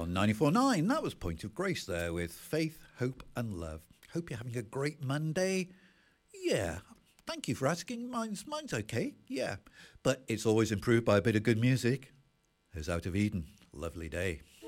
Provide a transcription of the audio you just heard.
on 94.9. That was Point of Grace there with Faith, Hope and Love. Hope you're having a great Monday. Yeah, thank you for asking. Mine's okay, yeah. But it's always improved by a bit of good music. Here's Out of Eden. Lovely day.